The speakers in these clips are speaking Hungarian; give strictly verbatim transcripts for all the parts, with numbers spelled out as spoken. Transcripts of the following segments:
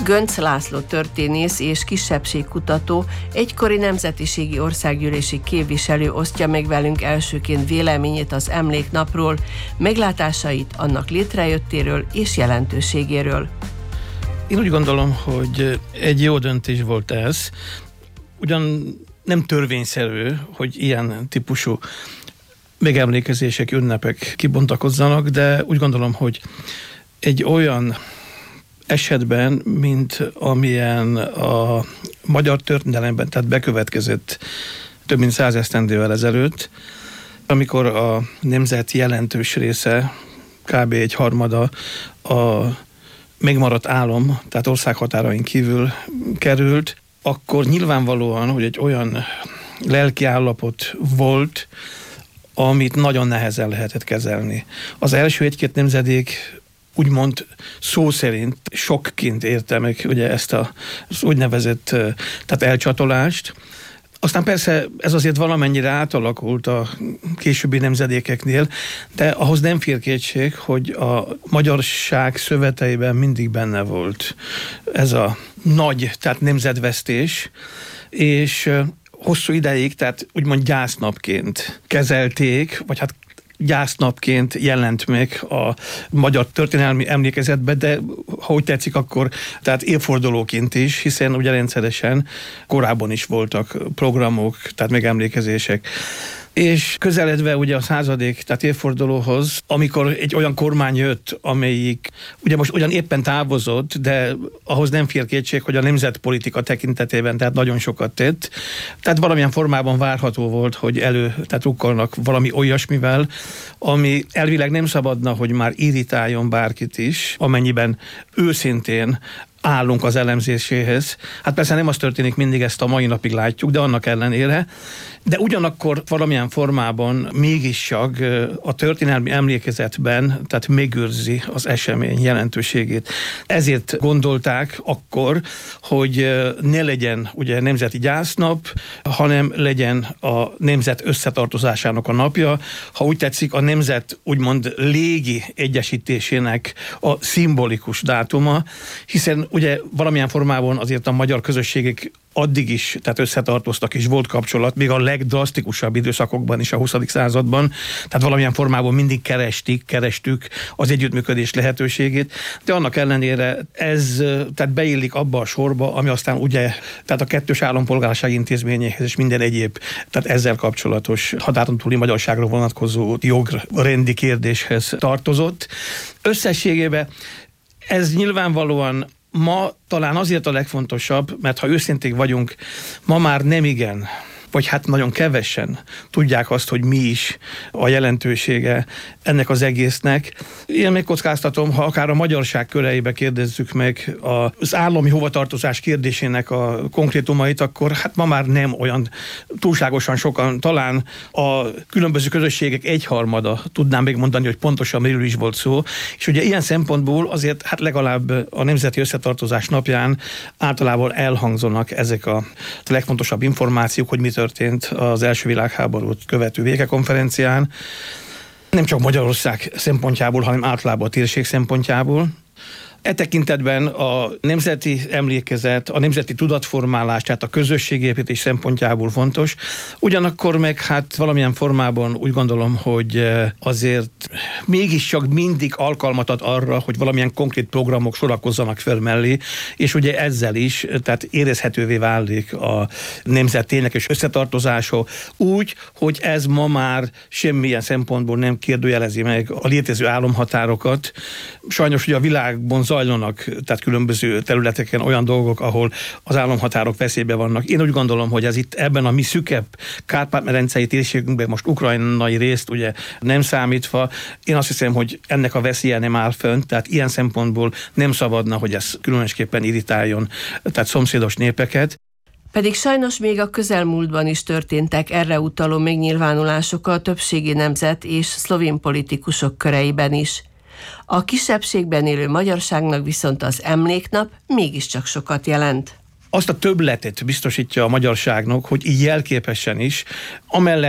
Göncz László történész és kisebbségkutató, egykori nemzetiségi országgyűlési képviselő osztja meg velünk elsőként véleményét az emléknapról, meglátásait annak létrejöttéről és jelentőségéről. Én úgy gondolom, hogy egy jó döntés volt ez. Ugyan nem törvényszerű, hogy ilyen típusú megemlékezések, ünnepek kibontakozzanak, de úgy gondolom, hogy egy olyan esetben, mint amilyen a magyar történelemben, tehát bekövetkezett több mint száz esztendővel ezelőtt, amikor a nemzet jelentős része, kb. Egy harmada a megmaradt álom, tehát országhatárain kívül került, akkor nyilvánvalóan, hogy egy olyan lelkiállapot volt, amit nagyon nehezen lehetett kezelni. Az első egy-két nemzedék úgymond szó szerint sokként érte meg ugye ezt a, az úgynevezett tehát elcsatolást. Aztán persze ez azért valamennyire átalakult a későbbi nemzedékeknél, de ahhoz nem fér kétség, hogy a magyarság szöveteiben mindig benne volt ez a nagy, tehát nemzetvesztés, és hosszú ideig, tehát úgymond gyásznapként kezelték, vagy hát gyásznapként jelent meg a magyar történelmi emlékezetbe, de ha úgy tetszik, akkor tehát évfordulóként is, hiszen ugye rendszeresen korábban is voltak programok, tehát megemlékezések. És közeledve ugye a századik, tehát évfordulóhoz, amikor egy olyan kormány jött, amelyik ugye most ugyan éppen távozott, de ahhoz nem fér kétség, hogy a nemzetpolitika tekintetében tehát nagyon sokat tett. Tehát valamilyen formában várható volt, hogy elő, tehát rukkolnak valami olyasmivel, ami elvileg nem szabadna, hogy már irritáljon bárkit is, amennyiben őszintén állunk az elemzéséhez. Hát persze nem az történik, mindig ezt a mai napig látjuk, de annak ellenére. De ugyanakkor valamilyen formában mégiscsak a történelmi emlékezetben, tehát megőrzi az esemény jelentőségét. Ezért gondolták akkor, hogy ne legyen ugye nemzeti gyásznap, hanem legyen a nemzet összetartozásának a napja. Ha úgy tetszik, a nemzet úgymond légi egyesítésének a szimbolikus dátuma, hiszen ugye valamilyen formában azért a magyar közösségek addig is, tehát összetartoztak, és volt kapcsolat, még a legdrasztikusabb időszakokban is a huszadik században, tehát valamilyen formában mindig kerestik, kerestük az együttműködés lehetőségét, de annak ellenére ez tehát beillik abba a sorba, ami aztán ugye, tehát a kettős állampolgárság intézményéhez és minden egyéb, tehát ezzel kapcsolatos határon túli magyarságra vonatkozó jogrendi kérdéshez tartozott. Összességében ez nyilvánvalóan ma talán azért a legfontosabb, mert ha őszinték vagyunk, ma már nem igen, vagy hát nagyon kevesen tudják azt, hogy mi is a jelentősége ennek az egésznek. Én megkockáztatom, ha akár a magyarság köreibe kérdezzük meg az állami hovatartozás kérdésének a konkrétumait, akkor hát ma már nem olyan túlságosan sokan, talán a különböző közösségek egyharmada tudnám megmondani, hogy pontosan miről is volt szó, és ugye ilyen szempontból azért hát legalább a Nemzeti Összetartozás napján általában elhangzanak ezek a legfontosabb információk, hogy mi történt az első világháborút követő végekonferencián, nem csak Magyarország szempontjából, hanem általában a térség szempontjából. E tekintetben a nemzeti emlékezet, a nemzeti tudatformálás, tehát a közösségépítés szempontjából fontos. Ugyanakkor meg hát valamilyen formában úgy gondolom, hogy azért mégiscsak mindig alkalmat ad arra, hogy valamilyen konkrét programok sorakozzanak fel mellé, és ugye ezzel is, tehát érezhetővé válik a nemzet tényleges összetartozása úgy, hogy ez ma már semmilyen szempontból nem kérdőjelezi meg a létező államhatárokat. Sajnos ugye a világban zajlanak, tehát különböző területeken olyan dolgok, ahol az államhatárok veszélyben vannak. Én úgy gondolom, hogy ez itt ebben a mi szükebb Kárpát-medencei térségünkben, most ukrajnai részt ugye nem számítva, én azt hiszem, hogy ennek a veszélye nem áll fönt, tehát ilyen szempontból nem szabadna, hogy ez különösképpen irritáljon, tehát szomszédos népeket. Pedig sajnos még a közelmúltban is történtek erre utaló megnyilvánulások a többségi nemzet és szlovén politikusok köreiben is. A kisebbségben élő magyarságnak viszont az emléknap mégiscsak sokat jelent. Azt a többletet biztosítja a magyarságnak, hogy így jelképesen is, amellett, hogy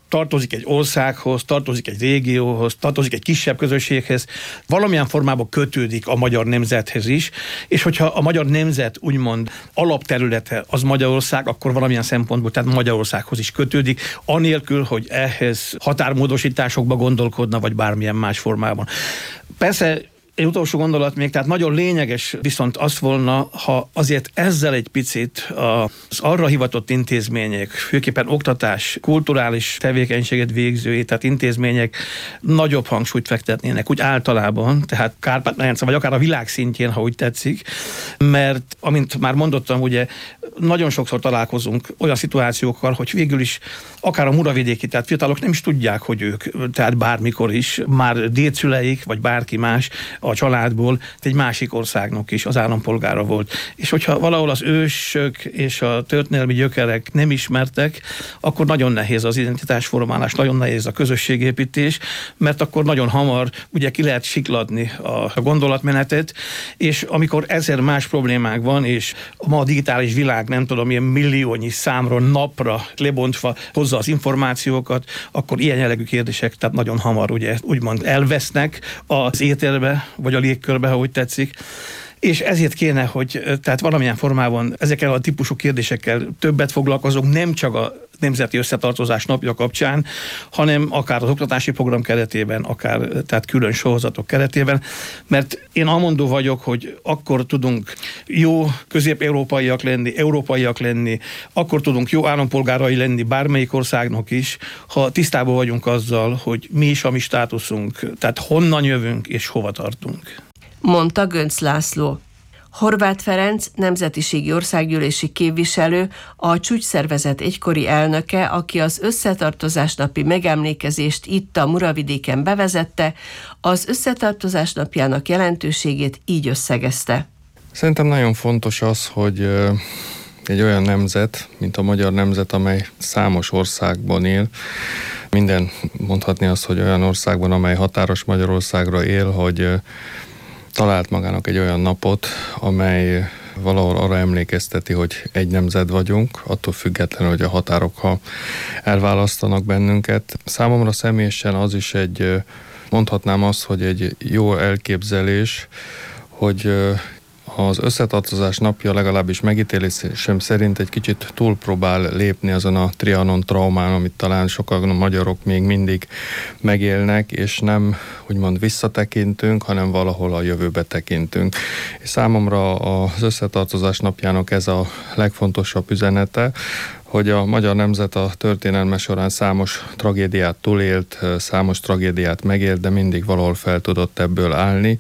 tartozik egy országhoz, tartozik egy régióhoz, tartozik egy kisebb közösséghez, valamilyen formában kötődik a magyar nemzethez is, és hogyha a magyar nemzet úgymond alapterülete az Magyarország, akkor valamilyen szempontból, tehát Magyarországhoz is kötődik, anélkül, hogy ehhez határmódosításokba gondolkodna, vagy bármilyen más formában. Persze, egy utolsó gondolat még, tehát nagyon lényeges viszont az volna, ha azért ezzel egy picit az arra hivatott intézmények, főképpen oktatás, kulturális tevékenységet végző, tehát intézmények nagyobb hangsúlyt fektetnének, úgy általában, tehát Kárpát-medence, vagy akár a világ szintjén, ha úgy tetszik, mert amint már mondottam, ugye nagyon sokszor találkozunk olyan szituációkkal, hogy végül is akár a muravidéki, tehát fiatalok nem is tudják, hogy ők, tehát bármikor is, már dédszüleik, vagy bárki más a családból egy másik országnak is az állampolgára volt. És hogyha valahol az ősök és a történelmi gyökerek nem ismertek, akkor nagyon nehéz az identitásformálás, nagyon nehéz a közösségépítés, mert akkor nagyon hamar ugye ki lehet sikladni a gondolatmenetet, és amikor ezer más problémák van, és ma a digitális világ nem tudom, ilyen milliónyi számról napra lebontva hozza az információkat, akkor ilyen jellegű kérdések tehát nagyon hamar ugye úgymond elvesznek az éterbe, vagy a légkörbe, ha úgy tetszik. És ezért kéne, hogy tehát valamilyen formában ezekkel a típusú kérdésekkel többet foglalkozunk, nem csak a Nemzeti Összetartozás napja kapcsán, hanem akár az oktatási program keretében, akár tehát külön sorozatok keretében, mert én amondó vagyok, hogy akkor tudunk jó közép-európaiak lenni, európaiak lenni, akkor tudunk jó állampolgárai lenni bármelyik országnak is, ha tisztában vagyunk azzal, hogy mi is a mi státuszunk, tehát honnan jövünk és hova tartunk. Mondta Göncz László. Horváth Ferenc, nemzetiségi országgyűlési képviselő, a csúcsszervezet egykori elnöke, aki az összetartozás napi megemlékezést itt a Muravidéken bevezette, az összetartozás napjának jelentőségét így összegezte. Szerintem nagyon fontos az, hogy egy olyan nemzet, mint a magyar nemzet, amely számos országban él, minden mondhatni azt, hogy olyan országban, amely határos Magyarországra él, hogy talált magának egy olyan napot, amely valahol arra emlékezteti, hogy egy nemzet vagyunk, attól függetlenül, hogy a határok, ha elválasztanak bennünket. Számomra személyesen az is egy, mondhatnám azt, hogy egy jó elképzelés, hogy az összetartozás napja legalábbis megítélésem szerint egy kicsit túlpróbál lépni azon a Trianon traumán, amit talán sokan a magyarok még mindig megélnek, és nem úgymond visszatekintünk, hanem valahol a jövőbe tekintünk. És számomra az összetartozás napjának ez a legfontosabb üzenete, hogy a magyar nemzet a történelme során számos tragédiát túlélt, számos tragédiát megélt, de mindig valahol fel tudott ebből állni,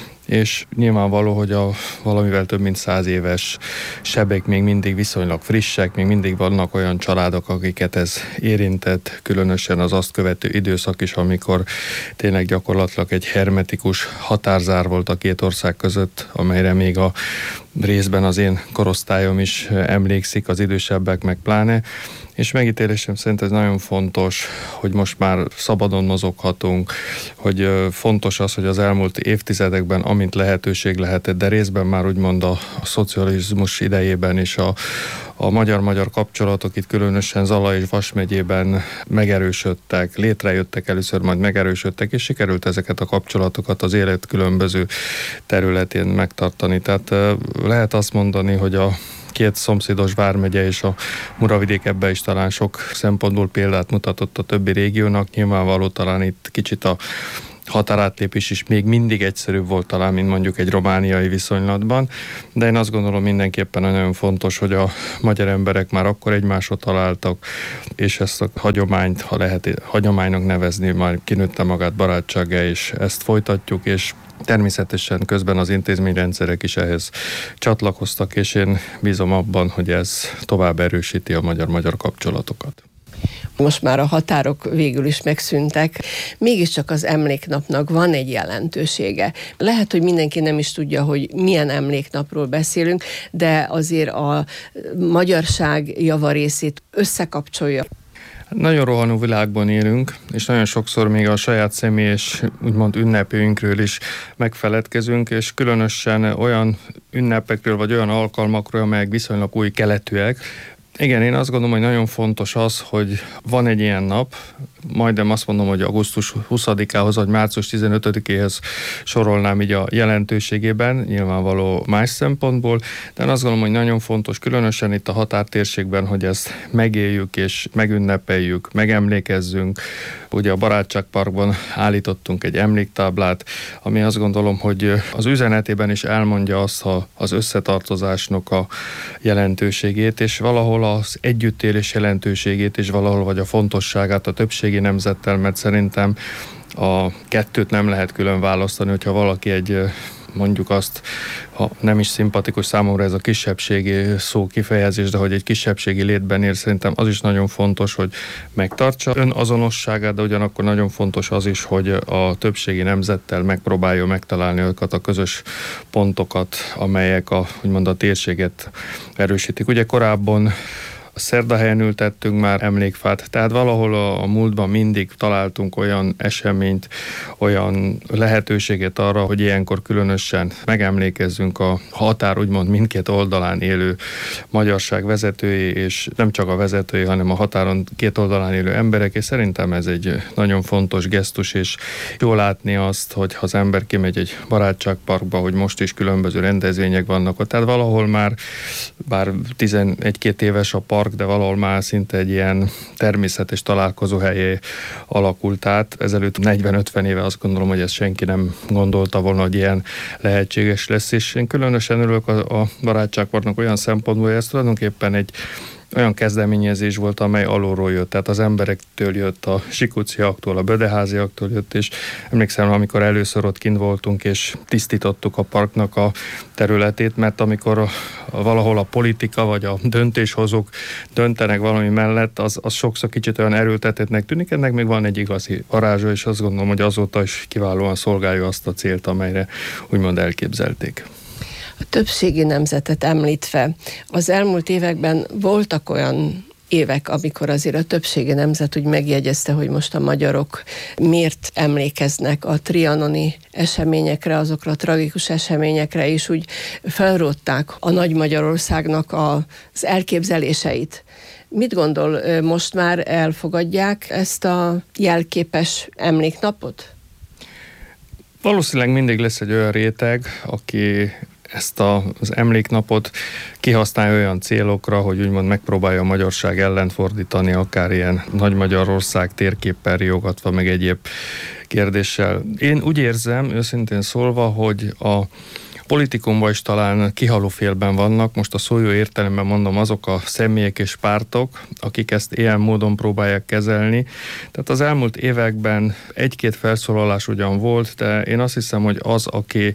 és nyilvánvaló, hogy a valamivel több mint száz éves sebek még mindig viszonylag frissek, még mindig vannak olyan családok, akiket ez érintett, különösen az azt követő időszak is, amikor tényleg gyakorlatilag egy hermetikus határzár volt a két ország között, amelyre még a részben az én korosztályom is emlékszik, az idősebbek meg pláne, és megítélésem szerint ez nagyon fontos, hogy most már szabadon mozoghatunk, hogy fontos az, hogy az elmúlt évtizedekben, amint lehetőség lehetett, de részben már úgymond a, a szocializmus idejében is a, a magyar-magyar kapcsolatok itt különösen Zala és Vas megyében megerősödtek, létrejöttek először, majd megerősödtek, és sikerült ezeket a kapcsolatokat az élet különböző területén megtartani. Tehát lehet azt mondani, hogy a két szomszédos vármegye és a Muravidék ebben is talán sok szempontból példát mutatott a többi régiónak. Nyilvánvaló talán itt kicsit a határátlépés is még mindig egyszerűbb volt talán, mint mondjuk egy romániai viszonylatban, de én azt gondolom mindenképpen nagyon fontos, hogy a magyar emberek már akkor egymásra találtak, és ezt a hagyományt, ha lehet hagyománynak nevezni, már kinőtte magát barátsággá, és ezt folytatjuk, és természetesen közben az intézményrendszerek is ehhez csatlakoztak, és én bízom abban, hogy ez tovább erősíti a magyar-magyar kapcsolatokat. Most már a határok végül is megszűntek, mégiscsak az emléknapnak van egy jelentősége. Lehet, hogy mindenki nem is tudja, hogy milyen emléknapról beszélünk, de azért a magyarság javarészét összekapcsolja. Nagyon rohanó világban élünk, és nagyon sokszor még a saját személyes úgymond ünnepőinkről is megfeledkezünk, és különösen olyan ünnepekről vagy olyan alkalmakról, amelyek viszonylag új keletűek, Igen, én azt gondolom, hogy nagyon fontos az, hogy van egy ilyen nap, majdnem azt mondom, hogy augusztus huszadikához vagy március tizenötödikéhez sorolnám így a jelentőségében, nyilvánvaló más szempontból, de én azt gondolom, hogy nagyon fontos, különösen itt a határtérségben, hogy ezt megéljük és megünnepeljük, megemlékezzünk. Ugye a Barátságparkban állítottunk egy emléktáblát, ami azt gondolom, hogy az üzenetében is elmondja azt az összetartozásnak a jelentőségét, és valahol az együttélés jelentőségét, és valahol vagy a fontosságát a többségi nemzettel, mert szerintem a kettőt nem lehet külön választani, hogyha valaki egy, mondjuk azt, ha nem is szimpatikus számomra ez a kisebbségi szó kifejezés, de hogy egy kisebbségi létben ér, szerintem az is nagyon fontos, hogy megtartsa önazonosságát, de ugyanakkor nagyon fontos az is, hogy a többségi nemzettel megpróbálja megtalálni azokat a közös pontokat, amelyek a, úgymond a térséget erősítik. Ugye korábban Szerdahelyen ültettünk már emlékfát, tehát valahol a, a múltban mindig találtunk olyan eseményt, olyan lehetőséget arra, hogy ilyenkor különösen megemlékezzünk a határ úgymond mindkét oldalán élő magyarság vezetői, és nem csak a vezetői, hanem a határon két oldalán élő emberek, és szerintem ez egy nagyon fontos gesztus, és jól látni azt, hogy ha az ember kimegy egy barátságparkba, hogy most is különböző rendezvények vannak ott, tehát valahol már, bár tizenegy-két éves a park, de valahol már szinte egy ilyen természetes találkozóhelyé alakult át. Ezelőtt negyven-ötven éve azt gondolom, hogy ezt senki nem gondolta volna, hogy ilyen lehetséges lesz, és én különösen örülök a, a barátságparknak olyan szempontból, hogy ez tulajdonképpen egy olyan kezdeményezés volt, amely alulról jött, tehát az emberektől jött, a sikóciaktól, a bödeháziaktól jött, és emlékszem, amikor először ott kint voltunk, és tisztítottuk a parknak a területét, mert amikor a, a, valahol a politika vagy a döntéshozók döntenek valami mellett, az, az sokszor kicsit olyan erőltetettnek tűnik, ennek még van egy igazi varázsa, és azt gondolom, hogy azóta is kiválóan szolgálja azt a célt, amelyre úgymond elképzelték. A többségi nemzetet említve, az elmúlt években voltak olyan évek, amikor azért a többségi nemzet úgy megjegyezte, hogy most a magyarok miért emlékeznek a trianoni eseményekre, azokra a tragikus eseményekre, és úgy felrótták a Nagy Magyarországnak az elképzeléseit. Mit gondol, most már elfogadják ezt a jelképes emléknapot? Valószínűleg mindig lesz egy olyan réteg, aki ezt a, az emléknapot kihasználja olyan célokra, hogy úgymond megpróbálja a magyarság ellen fordítani, akár ilyen Nagy Magyarország térképpel riogatva, meg egyéb kérdéssel. Én úgy érzem, őszintén szólva, hogy a politikumban is talán kihalófélben vannak, most a szó jó értelemben mondom, azok a személyek és pártok, akik ezt ilyen módon próbálják kezelni. Tehát az elmúlt években egy-két felszólalás ugyan volt, de én azt hiszem, hogy az, aki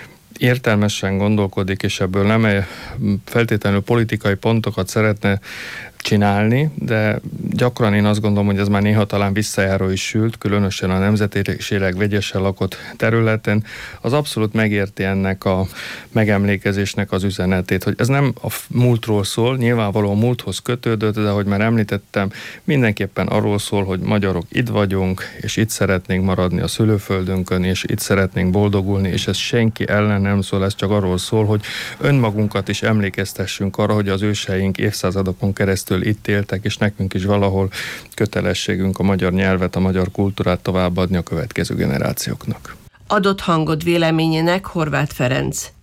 értelmesen gondolkodik, és ebből nem feltétlenül politikai pontokat szeretne csinálni, de gyakran én azt gondolom, hogy ez már néha talán visszajáró is sült, különösen a nemzetiségileg vegyesen lakott területen, az abszolút megérti ennek a megemlékezésnek az üzenetét, hogy ez nem a múltról szól, nyilvánvalóan a múlthoz kötődött, de ahogy már említettem, mindenképpen arról szól, hogy magyarok itt vagyunk, és itt szeretnénk maradni a szülőföldünkön, és itt szeretnénk boldogulni, és ez senki ellen nem szól, ez csak arról szól, hogy önmagunkat is emlékeztessünk arra, hogy az őseink évszázadokon keresztül itt éltek, és nekünk is valahol kötelességünk a magyar nyelvet, a magyar kultúrát továbbadni a következő generációknak. Adott hangot véleményének Horváth Ferenc.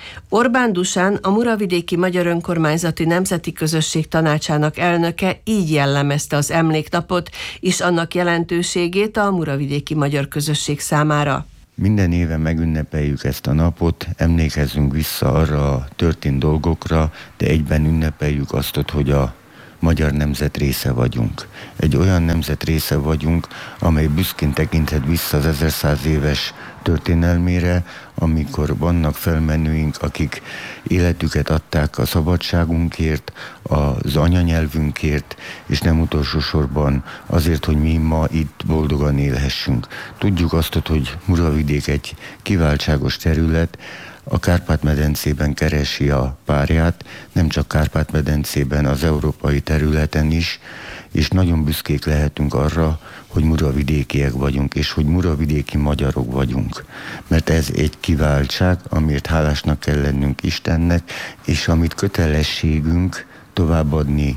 Orbán Dušan, a Muravidéki Magyar Önkormányzati Nemzeti Közösség Tanácsának elnöke így jellemezte az emléknapot és annak jelentőségét a muravidéki magyar közösség számára. Minden éve megünnepeljük ezt a napot, emlékezzünk vissza arra a történt dolgokra, de egyben ünnepeljük azt, hogy a magyar nemzet része vagyunk. Egy olyan nemzet része vagyunk, amely büszkén tekinthet vissza az ezerszáz éves történelmére, amikor vannak felmenőink, akik életüket adták a szabadságunkért, az anyanyelvünkért, és nem utolsó sorban azért, hogy mi ma itt boldogan élhessünk. Tudjuk azt, hogy Muravidék egy kiváltságos terület, a Kárpát-medencében keresi a párját, nem csak Kárpát-medencében, az európai területen is, és nagyon büszkék lehetünk arra, hogy muravidékiek vagyunk, és hogy muravidéki magyarok vagyunk. Mert ez egy kiváltság, amiért hálásnak kell lennünk Istennek, és amit kötelességünk továbbadni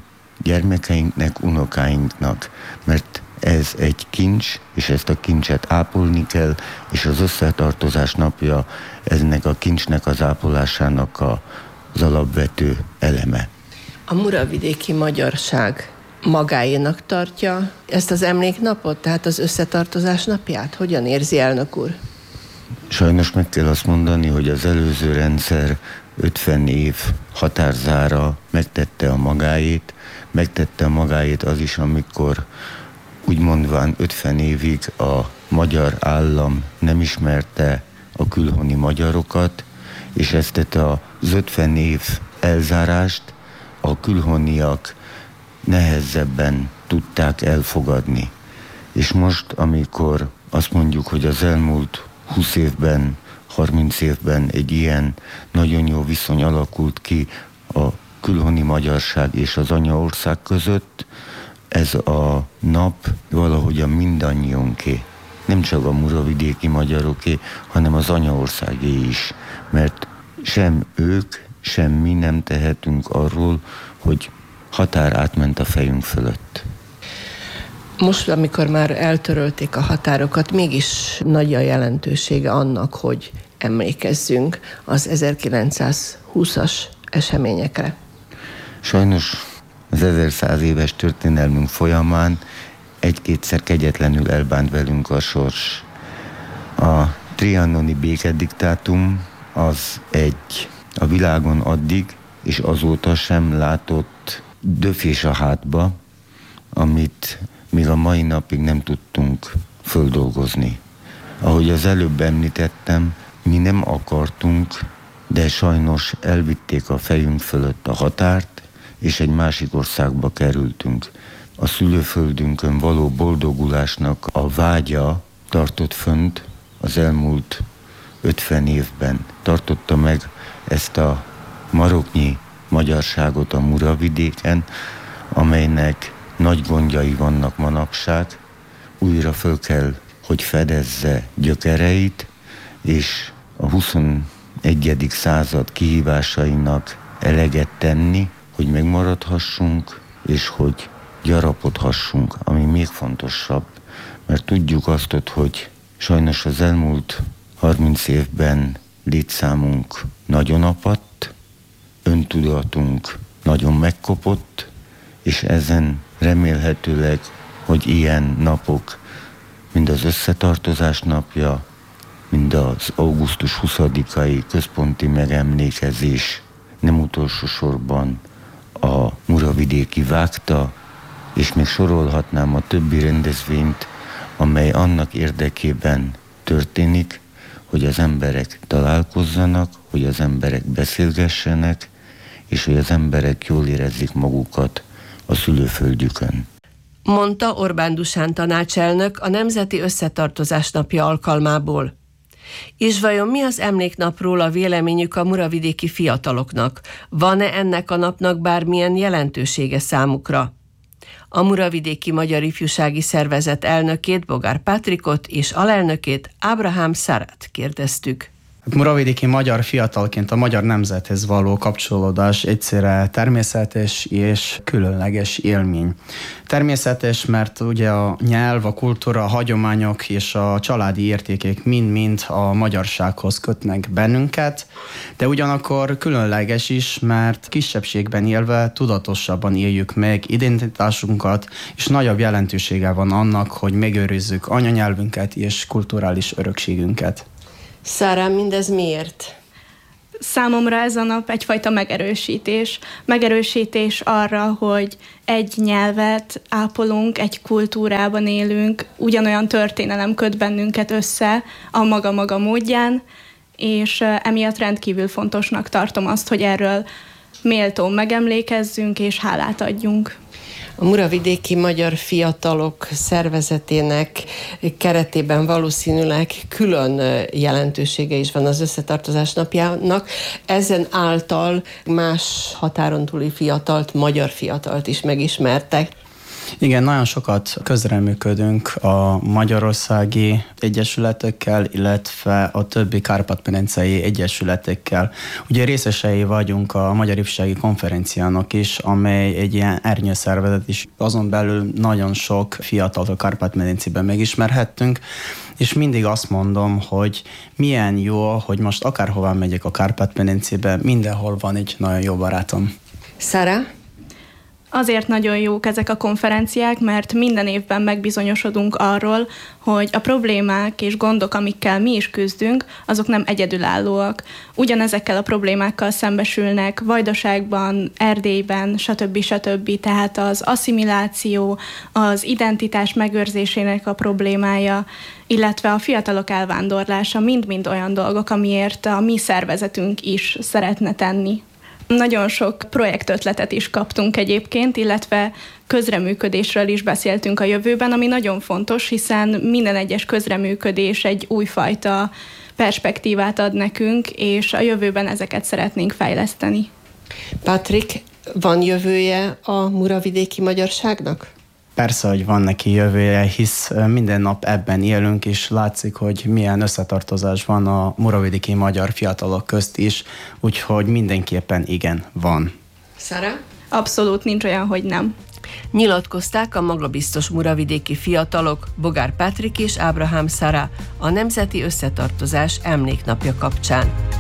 gyermekeinknek, unokáinknak, mert ez egy kincs, és ezt a kincset ápolni kell, és az összetartozás napja ennek a kincsnek az ápolásának a, az alapvető eleme. A muravidéki magyarság magáénak tartja ezt az emléknapot, tehát az összetartozás napját? Hogyan érzi, elnök úr? Sajnos meg kell azt mondani, hogy az előző rendszer ötven év határzára megtette a magáét, megtette a magáét az is, amikor úgy mondván ötven évig a magyar állam nem ismerte a külhoni magyarokat, és ezt az ötven év elzárást a külhoniak nehezebben tudták elfogadni. És most, amikor azt mondjuk, hogy az elmúlt húsz évben, harminc évben egy ilyen nagyon jó viszony alakult ki a külhoni magyarság és az anyaország között, ez a nap valahogyan mindannyiunké. Nem csak a muravidéki magyaroké, hanem az anyaországé is. Mert sem ők, sem mi nem tehetünk arról, hogy határ átment a fejünk fölött. Most, amikor már eltörölték a határokat, mégis nagy a jelentősége annak, hogy emlékezzünk az ezerkilencszázhúszas eseményekre. Sajnos az ezerszáz éves történelmünk folyamán egy-kétszer kegyetlenül elbánt velünk a sors. A trianoni békediktátum az egy a világon addig és azóta sem látott döfés a hátba, amit még a mai napig nem tudtunk földolgozni. Ahogy az előbb említettem, mi nem akartunk, de sajnos elvitték a fejünk fölött a határt, és egy másik országba kerültünk. A szülőföldünkön való boldogulásnak a vágya tartott fönt az elmúlt ötven évben. Tartotta meg ezt a maroknyi magyarságot a Muravidéken, amelynek nagy gondjai vannak manapság. Újra föl kell, hogy fedezze gyökereit, és a huszonegyedik század kihívásainak eleget tenni, hogy megmaradhassunk, és hogy gyarapodhassunk, ami még fontosabb, mert tudjuk azt, hogy sajnos az elmúlt harminc évben létszámunk nagyon apadt, öntudatunk nagyon megkopott, és ezen remélhetőleg, hogy ilyen napok, mind az összetartozás napja, mind az augusztus huszadikai központi megemlékezés, nem utolsó sorban a muravidéki vágta, és még sorolhatnám a többi rendezvényt, amely annak érdekében történik, hogy az emberek találkozzanak, hogy az emberek beszélgessenek, és hogy az emberek jól érezzék magukat a szülőföldjükön. Mondta Orbán Dušan tanácselnök a Nemzeti Összetartozás napja alkalmából. És vajon mi az emléknapról a véleményük a muravidéki fiataloknak? Van-e ennek a napnak bármilyen jelentősége számukra? A Muravidéki Magyar Ifjúsági Szervezet elnökét, Bogár Pátrikot és alelnökét, Ábrahám Szárát kérdeztük. Muravidéki magyar fiatalként a magyar nemzethez való kapcsolódás egyszerre természetes és különleges élmény. Természetes, mert ugye a nyelv, a kultúra, a hagyományok és a családi értékek mind-mind a magyarsághoz kötnek bennünket, de ugyanakkor különleges is, mert kisebbségben élve tudatosabban éljük meg identitásunkat, és nagyobb jelentősége van annak, hogy megőrizzük anyanyelvünket és kulturális örökségünket. Szára, mindez miért? Számomra ez a nap egyfajta megerősítés. Megerősítés arra, hogy egy nyelvet ápolunk, egy kultúrában élünk, ugyanolyan történelem köt bennünket össze a maga-maga módján, és emiatt rendkívül fontosnak tartom azt, hogy erről méltón megemlékezzünk és hálát adjunk. A Muravidéki Magyar Fiatalok Szervezetének keretében valószínűleg külön jelentősége is van az összetartozás napjának. Ezen által más határon túli fiatalt, magyar fiatalt is megismertek. Igen, nagyon sokat közreműködünk a magyarországi egyesületekkel, illetve a többi kárpát-medencei egyesületekkel. Ugye részesei vagyunk a Magyar Ifjúsági Konferenciának is, amely egy ilyen ernyőszervezet is. Azon belül nagyon sok fiatalt a Kárpát-medencében megismerhettünk, és mindig azt mondom, hogy milyen jó, hogy most akárhová megyek a Kárpát-medencébe, mindenhol van egy nagyon jó barátom. Sara? Azért nagyon jók ezek a konferenciák, mert minden évben megbizonyosodunk arról, hogy a problémák és gondok, amikkel mi is küzdünk, azok nem egyedülállóak. Ugyanezekkel a problémákkal szembesülnek Vajdaságban, Erdélyben, stb. stb. Tehát az asszimiláció, az identitás megőrzésének a problémája, illetve a fiatalok elvándorlása mind-mind olyan dolgok, amiért a mi szervezetünk is szeretne tenni. Nagyon sok projektötletet is kaptunk egyébként, illetve közreműködésről is beszéltünk a jövőben, ami nagyon fontos, hiszen minden egyes közreműködés egy újfajta perspektívát ad nekünk, és a jövőben ezeket szeretnénk fejleszteni. Patrik, van jövője a muravidéki magyarságnak? Persze, hogy van neki jövője, hisz minden nap ebben élünk, és látszik, hogy milyen összetartozás van a muravidéki magyar fiatalok közt is, úgyhogy mindenképpen igen, van. Sara? Abszolút nincs olyan, hogy nem. Nyilatkozták a magabiztos muravidéki fiatalok Bogár Patrik és Ábrahám Sara a Nemzeti Összetartozás Emléknapja kapcsán.